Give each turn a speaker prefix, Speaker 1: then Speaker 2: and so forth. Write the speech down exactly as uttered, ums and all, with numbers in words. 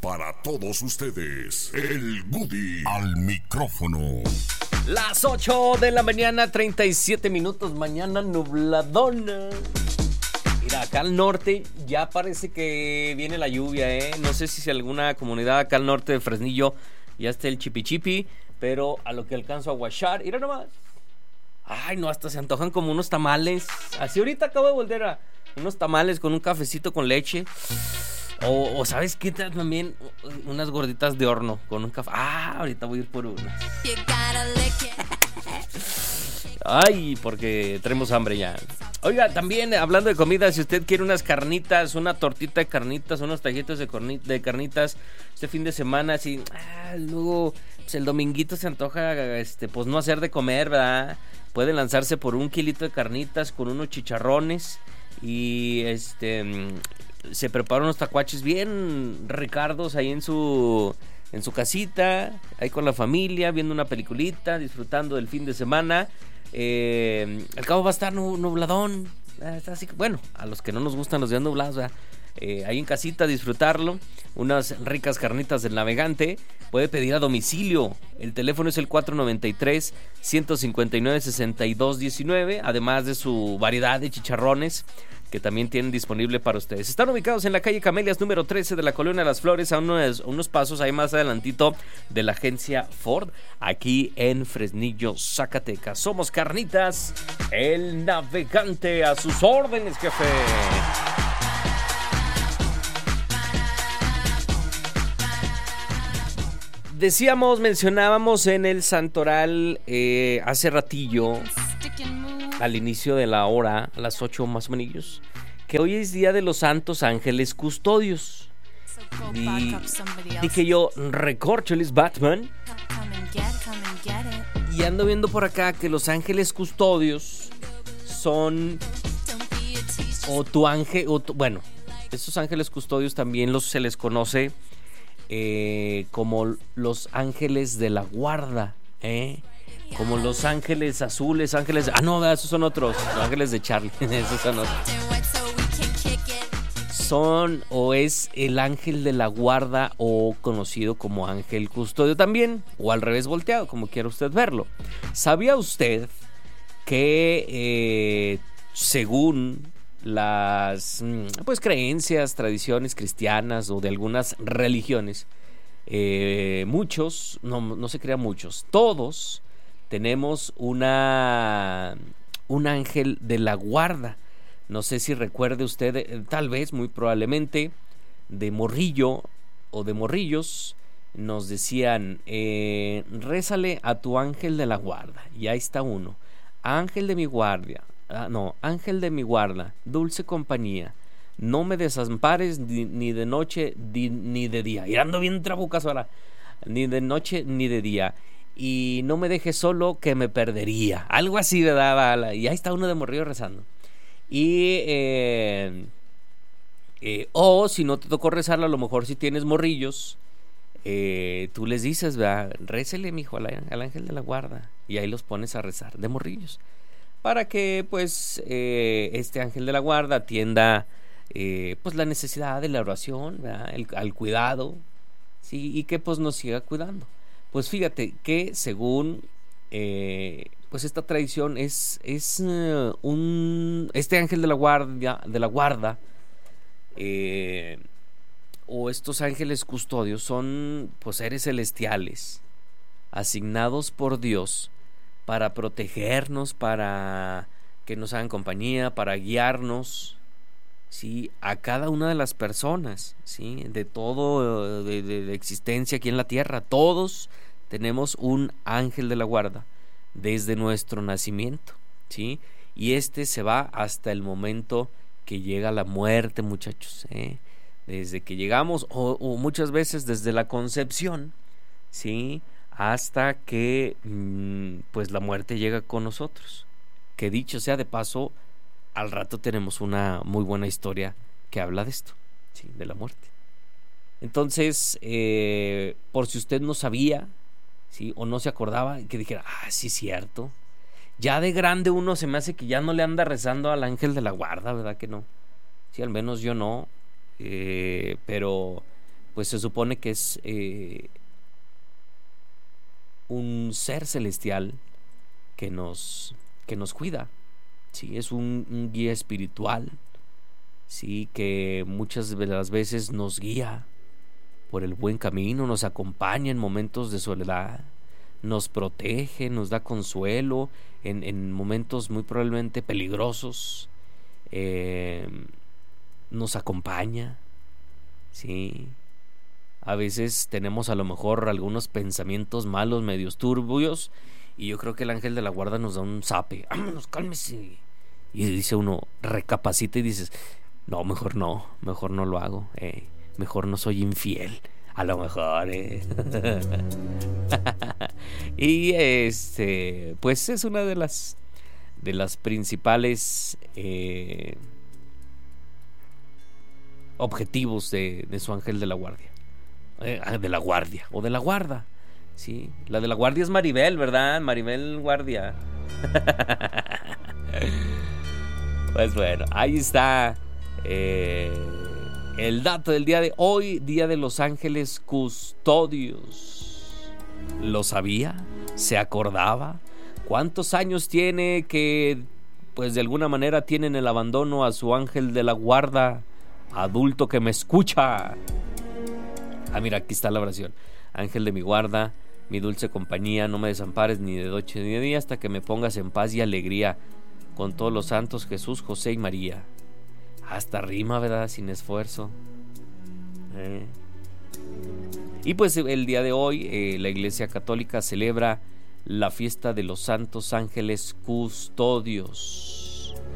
Speaker 1: para todos ustedes, el Goody al micrófono.
Speaker 2: Las ocho de la mañana, treinta y siete minutos, mañana nubladona. Mira, acá al norte ya parece que viene la lluvia, ¿eh? No sé si alguna comunidad acá al norte de Fresnillo ya está el chipichipi, pero a lo que alcanzo a guachar, mira nomás. Ay, no, hasta se antojan como unos tamales. Así ahorita acabo de volver a unos tamales con un cafecito con leche. O, o ¿sabes qué? También unas gorditas de horno con un café. Ah, ahorita voy a ir por unas. Ay, porque tenemos hambre ya. Oiga, también hablando de comida, si usted quiere unas carnitas, una tortita de carnitas, unos taquitos de, corni- de carnitas este fin de semana, así, ah, luego pues el dominguito se antoja, este, pues no hacer de comer, ¿verdad? Puede lanzarse por un kilito de carnitas con unos chicharrones y este se preparan unos tacuaches bien ricardos ahí en su en su casita, ahí con la familia, viendo una peliculita, disfrutando del fin de semana. Eh, al cabo va a estar nubladón, está así, bueno, a los que no nos gustan los días nublados, ¿verdad? Eh, ahí en casita disfrutarlo, unas ricas carnitas del Navegante. Puede pedir a domicilio, el teléfono es el cuatro noventa y tres, ciento cincuenta y nueve, sesenta y dos diecinueve, además de su variedad de chicharrones que también tienen disponible para ustedes. Están ubicados en la calle Camelias número trece de la Colonia Las Flores, a unos, unos pasos ahí más adelantito de la agencia Ford, aquí en Fresnillo, Zacatecas. Somos Carnitas, el Navegante, a sus órdenes, jefe. Decíamos, mencionábamos en el Santoral eh, hace ratillo, al inicio de la hora, a las ocho más o menos, que hoy es día de los Santos Ángeles Custodios. Y dije yo, recorcholis Batman. Y ando viendo por acá que los ángeles custodios son, o tu ángel, o tu, bueno, estos ángeles custodios también los se les conoce eh, como los ángeles de la guarda, ¿eh? Como los ángeles azules, ángeles... Ah, no, esos son otros, los ángeles de Charlie, esos son otros. Son o es el ángel de la guarda o conocido como ángel custodio también, o al revés volteado, como quiera usted verlo. ¿Sabía usted que eh, según las pues creencias, tradiciones cristianas o de algunas religiones, eh, muchos, no, no se crean muchos, todos tenemos una un ángel de la guarda? No sé si recuerde usted, eh, tal vez, muy probablemente, de morrillo o de morrillos, nos decían, eh, rézale a tu ángel de la guarda. Y ahí está uno. Ángel de mi guardia, ah, no, ángel de mi guarda, dulce compañía, no me desampares ni, ni de noche di, ni de día. Y ando bien trabucas ahora. Ni de noche ni de día. Y no me dejes solo que me perdería. Algo así, ¿verdad? Y ahí está uno de morrillo rezando. Y eh, eh, o si no te tocó rezarla, a lo mejor si tienes morrillos, eh, tú les dices, ¿verdad? Récele, mijo, al, al ángel de la guarda. Y ahí los pones a rezar de morrillos, para que pues eh, este ángel de la guarda atienda eh, pues la necesidad de la oración, ¿verdad? El, al cuidado, ¿sí? Y que pues nos siga cuidando. Pues fíjate que según eh, pues esta tradición es, es uh, un este ángel de la guardia, de la guarda, eh, o estos ángeles custodios son pues seres celestiales asignados por Dios para protegernos, para que nos hagan compañía, para guiarnos, sí, a cada una de las personas, sí, de todo de, de, de existencia aquí en la tierra. Todos tenemos un ángel de la guarda desde nuestro nacimiento, ¿sí? Y este se va hasta el momento que llega la muerte, muchachos, ¿eh? Desde que llegamos, o, o muchas veces desde la concepción, ¿sí? Hasta que mmm, pues la muerte llega con nosotros. Que dicho sea de paso, al rato tenemos una muy buena historia que habla de esto, ¿sí? De la muerte. Entonces, eh, por si usted no sabía, ¿sí? O no se acordaba, que dijera, ah, sí, cierto. Ya de grande uno se me hace que ya no le anda rezando al ángel de la guarda, ¿verdad que no? Sí, al menos yo no. Eh, pero pues se supone que es eh, un ser celestial que nos, que nos cuida, ¿sí? Es un, un guía espiritual, ¿sí? Que muchas de las veces nos guía por el buen camino, nos acompaña en momentos de soledad, nos protege, nos da consuelo en, en momentos muy probablemente peligrosos, eh, nos acompaña, ¿sí? A veces tenemos a lo mejor algunos pensamientos malos, medios turbios, y yo creo que el ángel de la guarda nos da un zape. ¡Vámonos, cálmese! Y dice uno, recapacita y dices, no, mejor no, mejor no lo hago, eh, mejor no soy infiel, a lo mejor, eh. Y este, pues es una de las de las principales eh, objetivos de, de su ángel de la guardia. Eh, de la guardia o de la guarda, sí, la de la guardia es Maribel, ¿verdad? Maribel Guardia. Pues bueno, ahí está eh, el dato del día de hoy, Día de los Ángeles Custodios. ¿Lo sabía? ¿Se acordaba? ¿Cuántos años tiene que, pues de alguna manera, tienen el abandono a su ángel de la guarda? Adulto que me escucha. Ah, mira, aquí está la oración. Ángel de mi guarda, mi dulce compañía, no me desampares ni de noche ni de día, hasta que me pongas en paz y alegría con todos los santos, Jesús, José y María. Hasta rima, ¿verdad? Sin esfuerzo. Eh. Y pues el día de hoy eh, la Iglesia Católica celebra la fiesta de los santos ángeles custodios.